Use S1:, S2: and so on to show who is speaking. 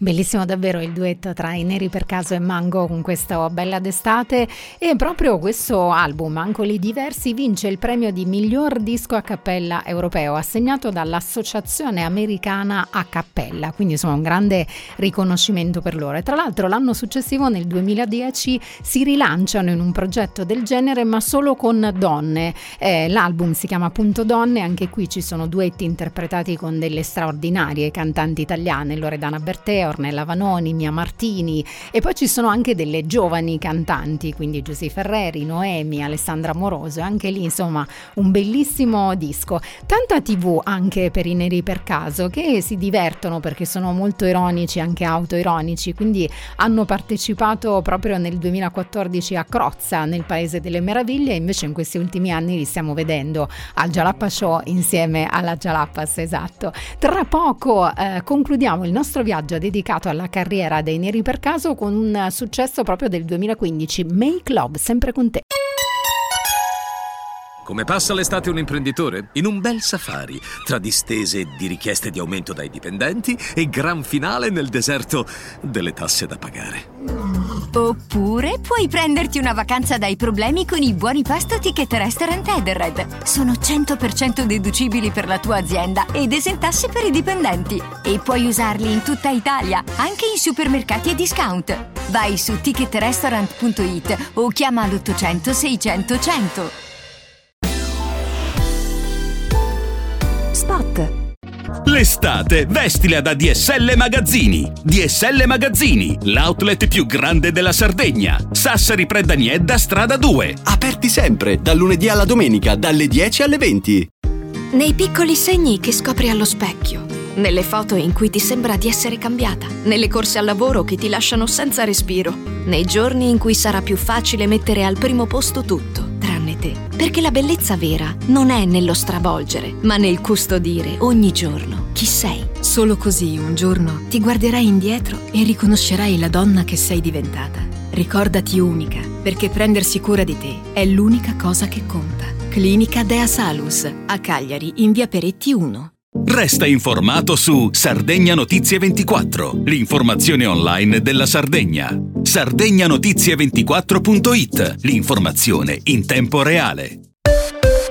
S1: Bellissimo davvero il duetto tra i Neri per Caso e Mango con questa Bella d'estate, e proprio questo album, Angoli Diversi, vince il premio di miglior disco a cappella europeo assegnato dall'Associazione Americana a Cappella, quindi insomma un grande riconoscimento per loro. E tra l'altro l'anno successivo, nel 2010, si rilanciano in un progetto del genere ma solo con donne. L'album si chiama appunto Donne, anche qui ci sono duetti interpretati con delle straordinarie cantanti italiane, Loredana Bertè, Ornella Vanoni, Mia Martini, e poi ci sono anche delle giovani cantanti, quindi Giusy Ferreri, Noemi, Alessandra Moroso, e anche lì insomma un bellissimo disco. Tanta TV anche per i Neri per Caso, che si divertono perché sono molto ironici, anche autoironici, quindi hanno partecipato proprio nel 2014 a Crozza, nel Paese delle Meraviglie, e invece in questi ultimi anni li stiamo vedendo al Jalappa Show insieme alla Jalapas, esatto. Tra poco concludiamo il nostro viaggio dedicato alla carriera dei Neri per Caso con un successo proprio del 2015, Make Love sempre con te.
S2: Come passa l'estate un imprenditore? In un bel safari, tra distese di richieste di aumento dai dipendenti e gran finale nel deserto delle tasse da pagare.
S3: Oppure puoi prenderti una vacanza dai problemi con i buoni pasto Ticket Restaurant Edenred. Sono 100% deducibili per la tua azienda ed esentasse per i dipendenti. E puoi usarli in tutta Italia, anche in supermercati e discount. Vai su ticketrestaurant.it o chiama l'800 600 100.
S4: Spot.
S5: L'estate vestila da DSL Magazzini. DSL Magazzini, l'outlet più grande della Sardegna. Sassari Predaniedda, strada 2.
S6: Aperti sempre, dal lunedì alla domenica, dalle 10 alle 20.
S4: Nei piccoli segni che scopri allo specchio, nelle foto in cui ti sembra di essere cambiata, nelle corse al lavoro che ti lasciano senza respiro, nei giorni in cui sarà più facile mettere al primo posto tutto, tranne te. Perché la bellezza vera non è nello stravolgere, ma nel custodire ogni giorno chi sei. Solo così un giorno ti guarderai indietro e riconoscerai la donna che sei diventata. Ricordati unica, perché prendersi cura di te è l'unica cosa che conta. Clinica Dea Salus, a Cagliari, in via Peretti 1.
S5: Resta informato su Sardegna Notizie 24, l'informazione online della Sardegna. Sardegnanotizie24.it, l'informazione in tempo reale.